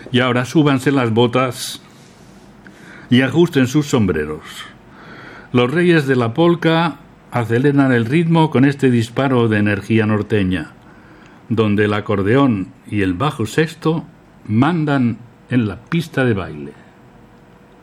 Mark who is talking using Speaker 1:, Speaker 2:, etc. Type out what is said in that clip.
Speaker 1: Y ahora súbanse las botas y ajusten sus sombreros. Los reyes de la polka aceleran el ritmo con este disparo de energía norteña, donde el acordeón y el bajo sexto mandan en la pista de baile.